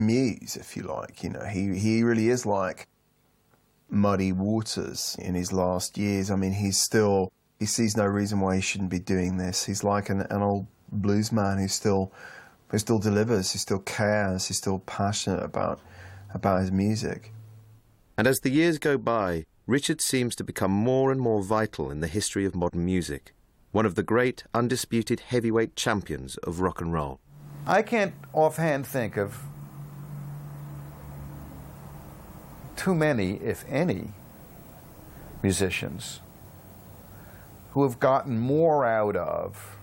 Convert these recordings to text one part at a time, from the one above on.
muse, if you like. You know, he really is like Muddy Waters in his last years. I mean, he sees no reason why he shouldn't be doing this. He's like an old blues man who still delivers, who still cares, who's still passionate about his music. And as the years go by, Richards seems to become more and more vital in the history of modern music, one of the great, undisputed heavyweight champions of rock and roll. I can't offhand think of too many, if any, musicians who have gotten more out of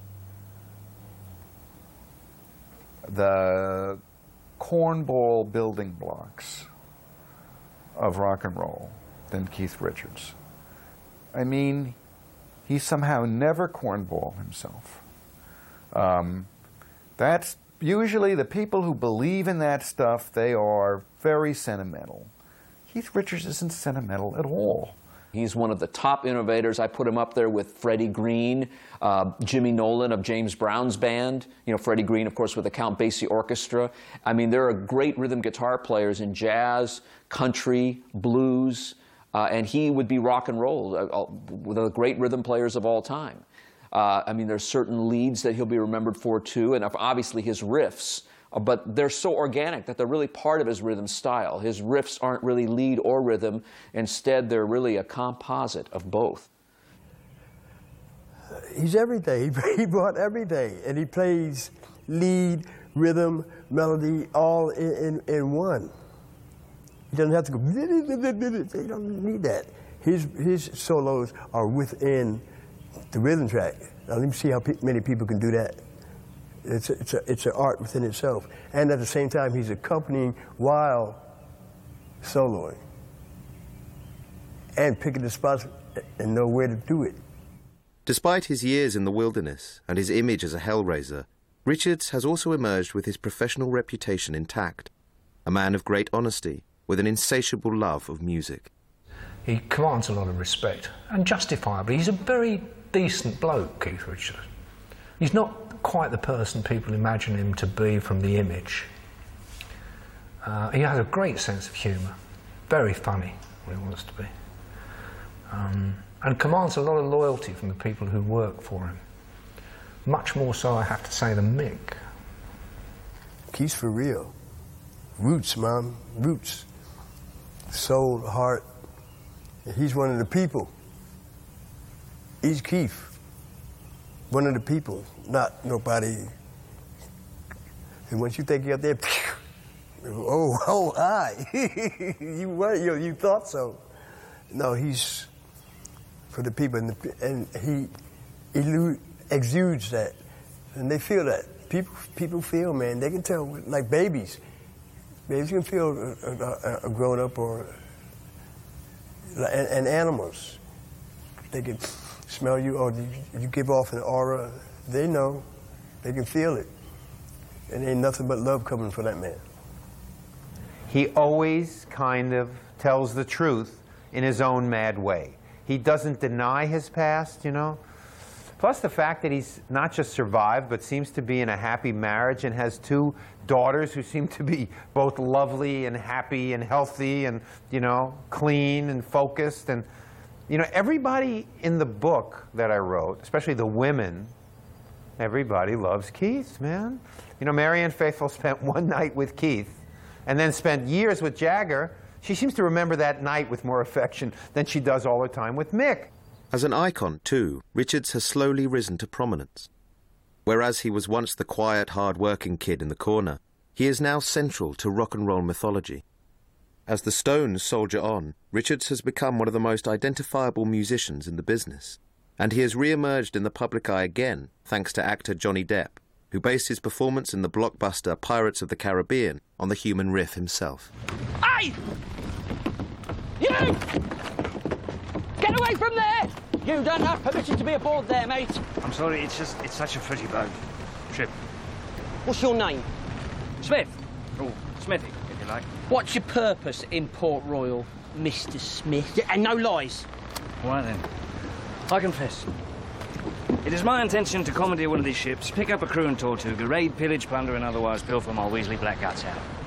the cornball building blocks of rock and roll than Keith Richards. I mean, he somehow never cornballed himself. That's usually the people who believe in that stuff, they are very sentimental. Keith Richards isn't sentimental at all. He's one of the top innovators. I put him up there with Freddie Green, Jimmy Nolan of James Brown's band. You know, Freddie Green, of course, with the Count Basie Orchestra. I mean, there are great rhythm guitar players in jazz, country, blues, and he would be rock and roll, one of the great rhythm players of all time. I mean, there's certain leads that he'll be remembered for, too, and obviously his riffs. But they're so organic that they're really part of his rhythm style. His riffs aren't really lead or rhythm. Instead, they're really a composite of both. He's everything. He brought everything. And he plays lead, rhythm, melody, all in one. He doesn't have to go, he don't need that. His solos are within the rhythm track. Now let me see how many people can do that. It's an art within itself. And at the same time, he's accompanying while soloing. And picking the spots and know where to do it. Despite his years in the wilderness and his image as a hellraiser, Richards has also emerged with his professional reputation intact. A man of great honesty, with an insatiable love of music. He commands a lot of respect, and justifiably. He's a very decent bloke, Keith Richards. He's not quite the person people imagine him to be from the image. He has a great sense of humour, very funny when he wants to be, and commands a lot of loyalty from the people who work for him. Much more so, I have to say, than Mick. Keith's for real. Roots, Mom, roots. Soul, heart. He's one of the people. He's Keith. One of the people, not nobody. And once you think you're up there, hi. You thought so. No, he's for the people, and he exudes that, and they feel that. People feel, man. They can tell, like babies. Babies can feel a grown up, and animals. They can smell you, or you give off an aura. They know. They can feel it. And ain't nothing but love coming for that man. He always kind of tells the truth in his own mad way. He doesn't deny his past, you know. Plus the fact that he's not just survived, but seems to be in a happy marriage and has 2 daughters who seem to be both lovely and happy and healthy and, you know, clean and focused. And, you know, everybody in the book that I wrote, especially the women, everybody loves Keith, man. You know, Marianne Faithfull spent 1 night with Keith and then spent years with Jagger. She seems to remember that night with more affection than she does all the time with Mick. As an icon, too, Richards has slowly risen to prominence. Whereas he was once the quiet, hard-working kid in the corner, he is now central to rock and roll mythology. As the Stones soldier on, Richards has become one of the most identifiable musicians in the business, and he has re-emerged in the public eye again thanks to actor Johnny Depp, who based his performance in the blockbuster Pirates of the Caribbean on the human riff himself. Hey! You! Get away from there! You don't have permission to be aboard there, mate. I'm sorry, it's such a pretty boat. Ship. What's your name? Smith. Oh, Smithy, if you like. What's your purpose in Port Royal, Mr. Smith? Yeah, and no lies. All right, then. I confess. It is my intention to commandeer one of these ships, pick up a crew and Tortuga, raid, pillage, plunder, and otherwise pilfer my Weasley black guts out.